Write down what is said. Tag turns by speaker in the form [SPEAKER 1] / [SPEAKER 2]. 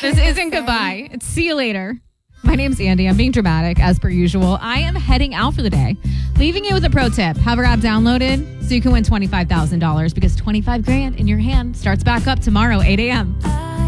[SPEAKER 1] This isn't goodbye. It's see you later. My name's Andy. I'm being dramatic as per usual. I am heading out for the day. Leaving you with a pro tip. Have our app downloaded so you can win $25,000 because $25,000 in your hand starts back up tomorrow, 8 a.m.